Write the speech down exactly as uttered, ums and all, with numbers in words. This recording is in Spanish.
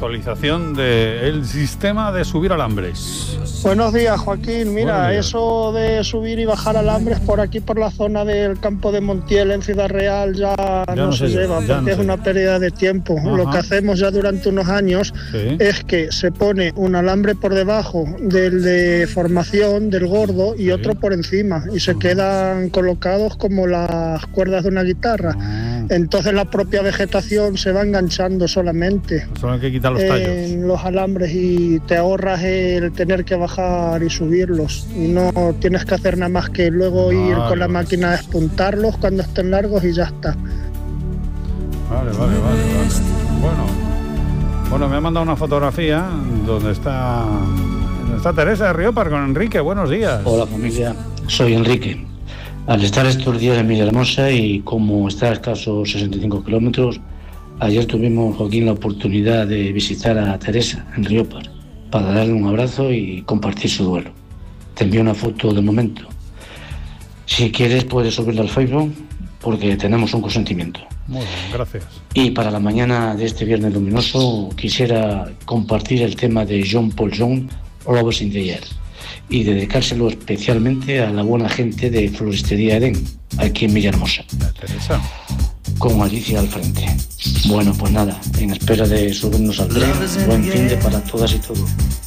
actualización del sistema de subir alambres. Buenos días, Joaquín. Mira, días. Eso de subir y bajar alambres por aquí, por la zona del campo de Montiel, en Ciudad Real, ya, Ya no, no se se lleva, lleva, ya porque no es se una lleva. pérdida de tiempo. Ajá. Lo que hacemos ya durante unos años Sí. es que se pone un alambre por debajo del de formación, del gordo, y Sí. otro por encima, y se Ajá. quedan colocados como las cuerdas de una guitarra. Ah, Entonces la propia vegetación se va enganchando solamente solo hay que quitar los tallos. en los alambres y te ahorras el tener que bajar y subirlos, y no tienes que hacer nada más que luego ir Vale, con la vale. máquina a espuntarlos cuando estén largos y ya está. Vale, vale, vale, vale. Bueno, bueno, me ha mandado una fotografía donde está, donde está Teresa de Riópar con Enrique. Buenos días. Hola familia, soy Enrique. Al estar estos días en Villahermosa y como está a escasos sesenta y cinco kilómetros, ayer tuvimos, Joaquín, la oportunidad de visitar a Teresa en Riópar para darle un abrazo y compartir su duelo. Te envío una foto del momento. Si quieres puedes subirla al Facebook porque tenemos un consentimiento. Muy bien, gracias. Y para la mañana de este viernes luminoso quisiera compartir el tema de John Paul Jones, Lovers in the Air, y dedicárselo especialmente a la buena gente de Floristería Edén, aquí en Villahermosa, Teresa. con Alicia al frente. Bueno, pues nada, en espera de subirnos al tren, buen fin de para todas y todos.